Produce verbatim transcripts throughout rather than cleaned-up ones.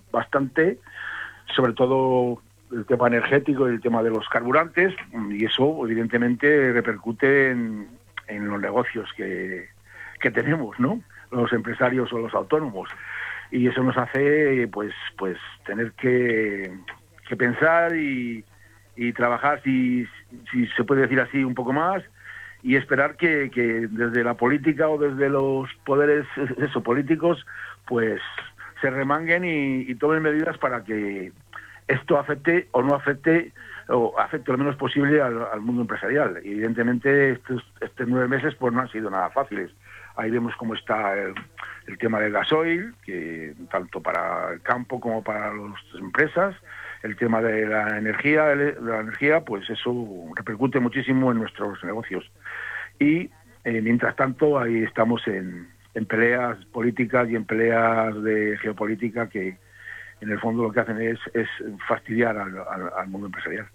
bastante, sobre todo el tema energético y el tema de los carburantes, y eso evidentemente repercute en, en los negocios que, que tenemos, ¿no? Los empresarios o los autónomos. Y eso nos hace pues pues tener que, que pensar y, y trabajar, si, si se puede decir así, un poco más, y esperar que, que desde la política o desde los poderes eso, políticos pues se remanguen y, y tomen medidas para que esto afecte o no afecte, o afecte lo menos posible al, al mundo empresarial. Y evidentemente estos, estos nueve meses pues no han sido nada fáciles. Ahí vemos cómo está el, el tema del gasoil, que tanto para el campo como para las empresas, el tema de la energía, de la energía, pues eso repercute muchísimo en nuestros negocios. Y eh, mientras tanto ahí estamos en, en peleas políticas y en peleas de geopolítica que en el fondo lo que hacen es, es fastidiar al, al, al mundo empresarial.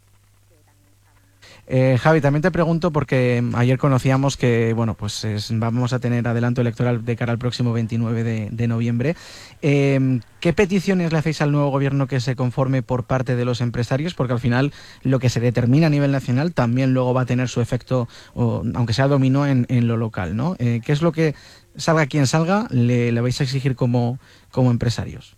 Eh, Javi, también te pregunto porque ayer conocíamos que bueno, pues es, vamos a tener adelanto electoral de cara al próximo veintinueve de, de noviembre. Eh, ¿Qué peticiones le hacéis al nuevo gobierno que se conforme por parte de los empresarios? Porque al final lo que se determina a nivel nacional también luego va a tener su efecto, o, aunque sea dominó, en, en lo local, ¿no? Eh, ¿Qué es lo que, salga quien salga, le, le vais a exigir como, como empresarios?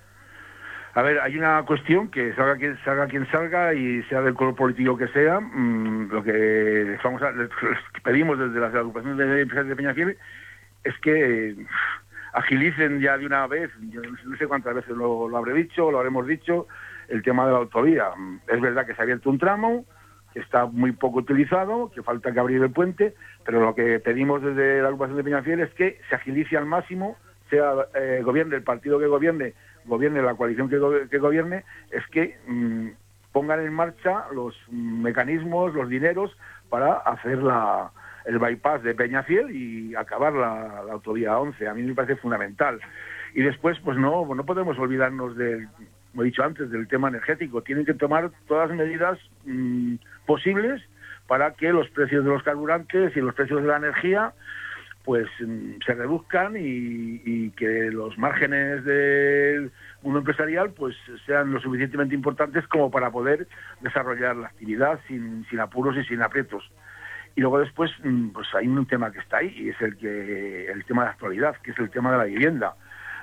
A ver, hay una cuestión que salga quien salga, quien salga y sea del color político que sea, mmm, lo que vamos a, les pedimos desde las agrupaciones de empresarios de Peñafiel es que eh, agilicen ya de una vez, yo no sé cuántas veces lo, lo habré dicho, lo habremos dicho, el tema de la autovía. Es verdad que se ha abierto un tramo, que está muy poco utilizado, que falta que abrir el puente, pero lo que pedimos desde la agrupación de Peñafiel es que se agilice al máximo, sea eh, gobierne el partido que gobierne, gobierne la coalición que, go que gobierne, es que mmm, pongan en marcha los mecanismos, los dineros para hacer la, el bypass de Peñafiel y acabar la, la autovía once. A mí me parece fundamental. Y después, pues no, no podemos olvidarnos del, como he dicho antes, del tema energético. Tienen que tomar todas las medidas mmm, posibles para que los precios de los carburantes y los precios de la energía pues se reduzcan y, y que los márgenes del mundo empresarial pues sean lo suficientemente importantes como para poder desarrollar la actividad sin, sin apuros y sin aprietos. Y luego después pues hay un tema que está ahí y es el que el tema de actualidad, que es el tema de la vivienda.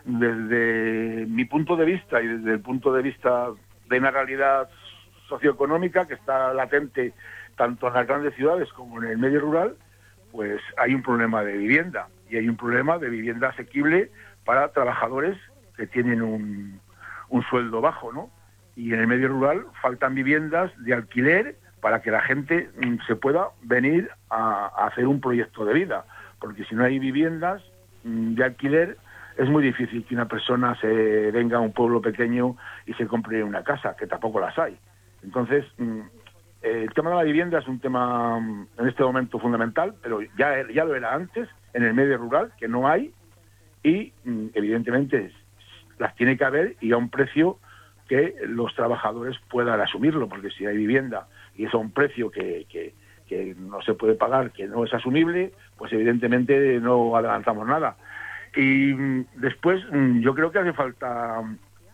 Desde mi punto de vista y desde el punto de vista de una realidad socioeconómica que está latente tanto en las grandes ciudades como en el medio rural, pues hay un problema de vivienda y hay un problema de vivienda asequible para trabajadores que tienen un, un sueldo bajo, ¿no? Y en el medio rural faltan viviendas de alquiler para que la gente mm, se pueda venir a, a hacer un proyecto de vida, porque si no hay viviendas mm, de alquiler es muy difícil que una persona se venga a un pueblo pequeño y se compre una casa, que tampoco las hay. Entonces, mm, el tema de la vivienda es un tema en este momento fundamental, pero ya, ya lo era antes en el medio rural, que no hay, y evidentemente las tiene que haber y a un precio que los trabajadores puedan asumirlo, porque si hay vivienda y es a un precio que, que, que no se puede pagar, que no es asumible, pues evidentemente no adelantamos nada. Y después yo creo que hace falta,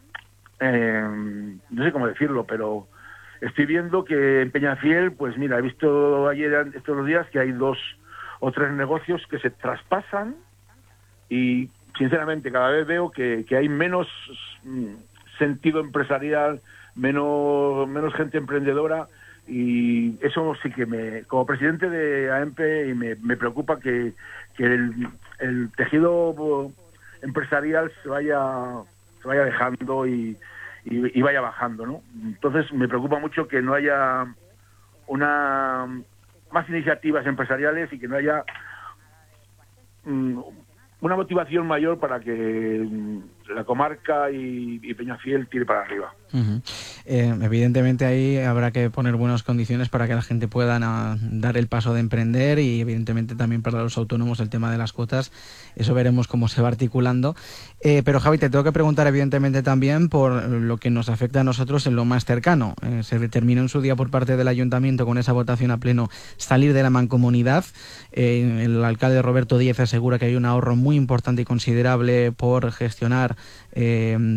eh, no sé cómo decirlo, pero estoy viendo que en Peñafiel, pues mira, he visto ayer, estos días, que hay dos o tres negocios que se traspasan y, sinceramente, cada vez veo que, que hay menos mm, sentido empresarial, menos, menos gente emprendedora y eso sí que me, como presidente de A E M P E, me, me preocupa que, que el, el tejido empresarial se vaya, se vaya dejando y Y, y vaya bajando, ¿no? Entonces me preocupa mucho que no haya una más iniciativas empresariales y que no haya um, una motivación mayor para que um, la comarca y, y Peñafiel tire para arriba. Uh-huh. Eh, evidentemente ahí habrá que poner buenas condiciones para que la gente pueda na, dar el paso de emprender y evidentemente también para los autónomos el tema de las cuotas, eso veremos cómo se va articulando. Eh, pero Javi, te tengo que preguntar evidentemente también por lo que nos afecta a nosotros en lo más cercano. Eh, se determinó en su día por parte del Ayuntamiento con esa votación a pleno salir de la mancomunidad. Eh, el alcalde Roberto Díez asegura que hay un ahorro muy importante y considerable por gestionar eh,